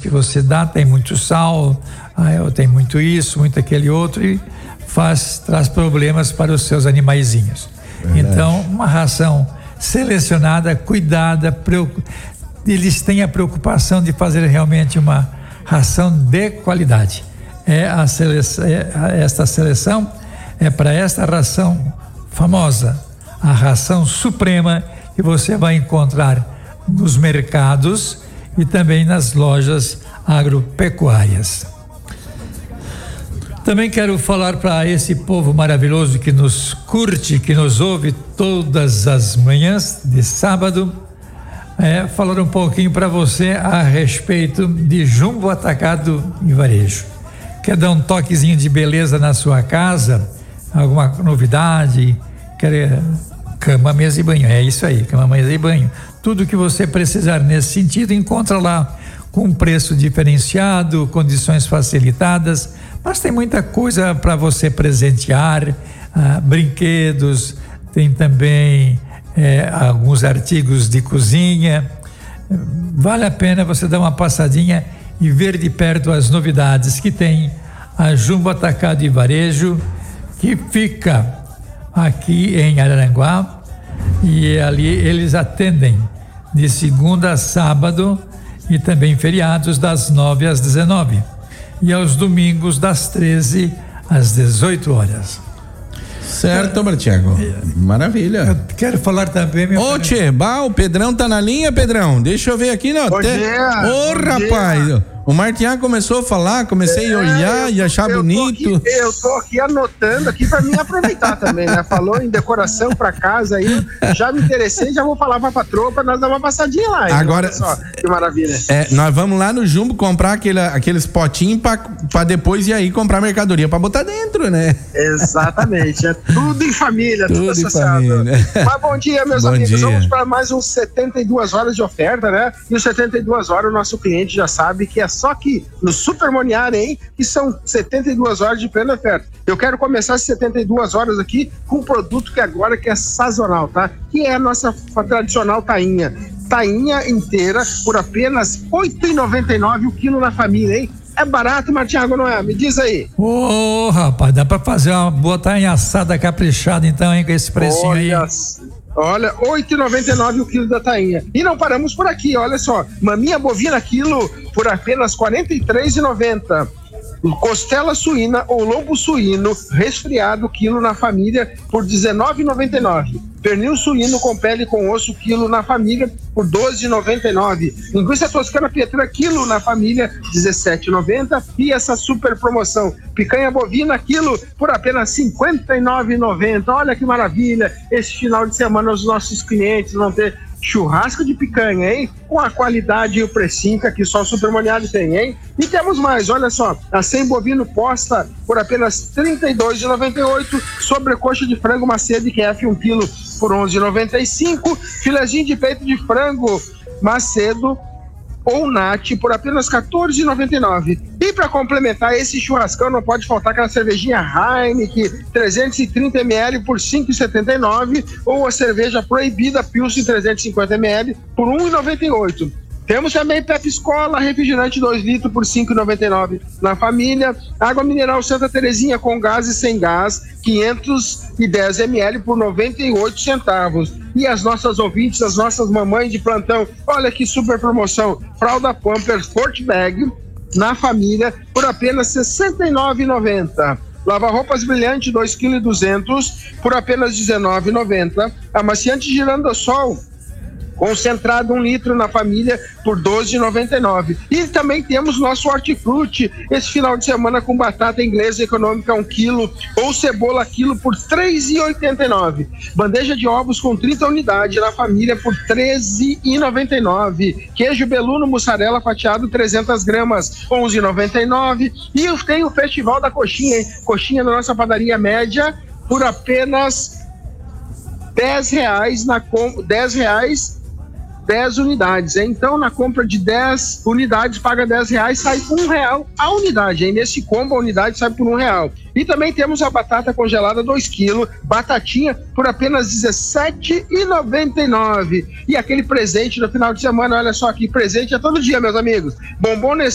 que você dá tem muito sal, tem muito isso, muito aquele outro e traz problemas para os seus animaizinhos. Verdade. Então, uma ração selecionada, cuidada, eles têm a preocupação de fazer realmente uma ração de qualidade. Esta seleção é para esta ração famosa, a ração suprema que você vai encontrar nos mercados e também nas lojas agropecuárias. Também quero falar para esse povo maravilhoso que nos curte, que nos ouve todas as manhãs de sábado, falar um pouquinho para você a respeito de Jumbo Atacado e Varejo. Quer dar um toquezinho de beleza na sua casa? Alguma novidade? Quer cama, mesa e banho? É isso aí, cama, mesa e banho. Tudo que você precisar nesse sentido, encontra lá com preço diferenciado, condições facilitadas, mas tem muita coisa para você presentear, brinquedos, tem também alguns artigos de cozinha. Vale a pena você dar uma passadinha e ver de perto as novidades que tem a Jumbo Atacado e Varejo, que fica aqui em Araranguá, e ali eles atendem de segunda a sábado e também feriados das 9 às 19 e aos domingos das 13 às 18 horas. Certo, Martiago. Maravilha. Eu quero falar também, Ô, tchê, o Pedrão tá na linha, Pedrão? Deixa eu ver aqui, não. Bom dia. Ô, rapaz. Dia. O Martiago começou a falar, comecei a olhar e achar bonito. Eu tô aqui anotando aqui pra mim aproveitar também, né? Falou em decoração pra casa aí, já me interessei, já vou falar pra patroa pra nós dar uma passadinha lá. Agora, olha só, que maravilha. Nós vamos lá no Jumbo comprar aqueles potinhos pra depois ir aí comprar mercadoria pra botar dentro, né? Exatamente, é tudo em família, tudo associado. Mas bom dia, meus amigos, vamos para mais uns 72 horas de oferta, né? E os 72 horas o nosso cliente já sabe que é só que no Super Moniari, hein? Que são 72 horas de plena oferta. Eu quero começar as 72 horas aqui com um produto que agora que é sazonal, tá? Que é a nossa tradicional tainha. Tainha inteira por apenas R$ 8,99 o quilo na família, hein? É barato, Martiago, não é? Me diz aí. Rapaz, dá pra fazer uma boa tainha assada caprichada então, hein? Com esse precinho aí. Olha, R$ 8,99 o quilo da tainha. E não paramos por aqui, olha só. Maminha bovina quilo por apenas R$ 43,90. Costela suína ou lombo suíno resfriado quilo na família por R$ 19,99. Pernil suíno com pele com osso quilo na família por R$ 12,99. Linguiça toscana pietra quilo na família R$ 17,90. E essa super promoção, picanha bovina quilo por apenas R$ 59,90. Olha que maravilha, esse final de semana os nossos clientes vão ter churrasco de picanha, hein? Com a qualidade e o precinho que aqui só o Super Moniari tem, hein? E temos mais, olha só, a 100 bovino posta por apenas R$ 32,98, sobrecoxa de frango Macedo QF 1 kg por R$ 11,95, filezinho de peito de frango Macedo ou Nat por apenas R$ 14,99. E para complementar esse churrascão, não pode faltar aquela cervejinha Heineken 330 ml por R$ 5,79 ou a cerveja proibida Pilsen 350 ml por R$ 1,98. Temos também Pepsi Cola, refrigerante 2 litros por R$ 5,99 na família. Água mineral Santa Terezinha com gás e sem gás, 510 ml por 98 centavos. E as nossas ouvintes, as nossas mamães de plantão, olha que super promoção. Fralda Pampers Sport Bag na família por apenas R$ 69,90. Lava-roupas brilhante 2,2 kg por apenas R$ 19,90. Amaciante Girassol concentrado 1 litro na família por R$ 12,99. E também temos nosso hortifruti esse final de semana com batata inglesa econômica 1 kg ou cebola quilo por R$ 3,89. Bandeja de ovos com 30 unidades na família por R$ 13,99. Queijo beluno mussarela fatiado 300 gramas, R$ 11,99. E tem o Festival da Coxinha, hein? Coxinha na nossa padaria média por apenas R$ 10 unidades, hein? Então na compra de 10 unidades paga R$10, sai por R$1 a unidade, hein? Nesse combo a unidade sai por R$1. E também temos a batata congelada 2 kg, batatinha por apenas R$17,99. E aquele presente no final de semana, olha só que presente é todo dia, meus amigos. Bombom